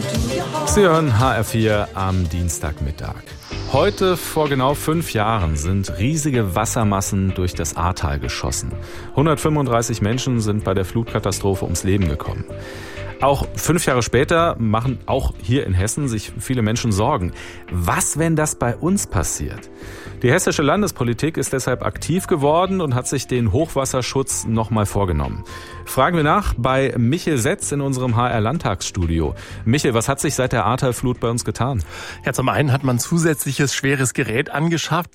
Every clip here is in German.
Sie hören HR4 am Dienstagmittag. Heute vor genau 5 Jahren sind riesige Wassermassen durch das Ahrtal geschossen. 135 Menschen sind bei der Flutkatastrophe ums Leben gekommen. Auch 5 Jahre später machen auch hier in Hessen sich viele Menschen Sorgen. Was, wenn das bei uns passiert? Die hessische Landespolitik ist deshalb aktiv geworden und hat sich den Hochwasserschutz nochmal vorgenommen. Fragen wir nach bei Michel Setz in unserem HR-Landtagsstudio. Michel, was hat sich seit der Ahrtal-Flut bei uns getan? Ja, zum einen hat man zusätzliches schweres Gerät angeschafft,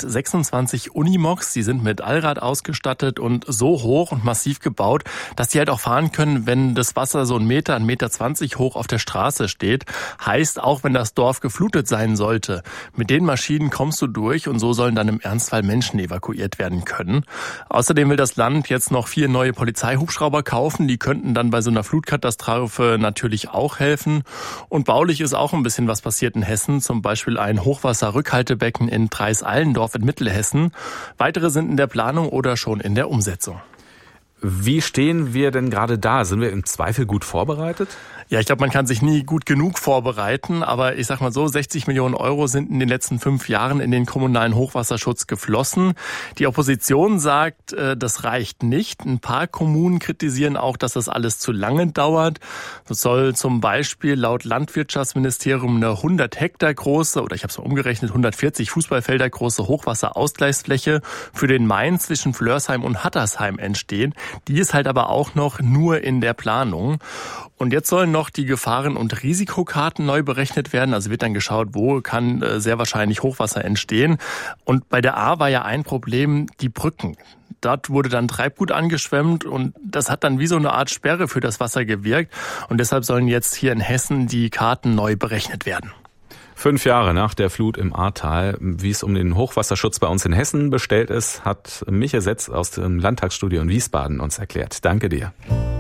26 Unimogs, die sind mit Allrad ausgestattet und so hoch und massiv gebaut, dass die halt auch fahren können, wenn das Wasser so 1,20 Meter hoch auf der Straße steht. Heißt, auch wenn das Dorf geflutet sein sollte, mit den Maschinen kommst du durch und so sollen dann im Ernstfall Menschen evakuiert werden können. Außerdem will das Land jetzt noch 4 neue Polizeihubschrauber kaufen. Die könnten dann bei so einer Flutkatastrophe natürlich auch helfen. Und baulich ist auch ein bisschen was passiert in Hessen. Zum Beispiel ein Hochwasserrückhaltebecken in Treis-Allendorf in Mittelhessen. Weitere sind in der Planung oder schon in der Umsetzung. Wie stehen wir denn gerade da? Sind wir im Zweifel gut vorbereitet? Ja, ich glaube, man kann sich nie gut genug vorbereiten, aber ich sag mal so, 60 Millionen Euro sind in den letzten 5 Jahren in den kommunalen Hochwasserschutz geflossen. Die Opposition sagt, das reicht nicht. Ein paar Kommunen kritisieren auch, dass das alles zu lange dauert. Es soll zum Beispiel laut Landwirtschaftsministerium eine 100 Hektar große, oder ich habe es mal umgerechnet, 140 Fußballfelder große Hochwasserausgleichsfläche für den Main zwischen Flörsheim und Hattersheim entstehen. Die ist halt aber auch noch nur in der Planung. Und jetzt sollen noch die Gefahren- und Risikokarten neu berechnet werden. Also wird dann geschaut, wo kann sehr wahrscheinlich Hochwasser entstehen. Und bei der Ahr war ja ein Problem die Brücken. Dort wurde dann Treibgut angeschwemmt und das hat dann wie so eine Art Sperre für das Wasser gewirkt. Und deshalb sollen jetzt hier in Hessen die Karten neu berechnet werden. 5 Jahre nach der Flut im Ahrtal, wie es um den Hochwasserschutz bei uns in Hessen bestellt ist, hat Michel Setz aus dem Landtagsstudio in Wiesbaden uns erklärt. Danke dir.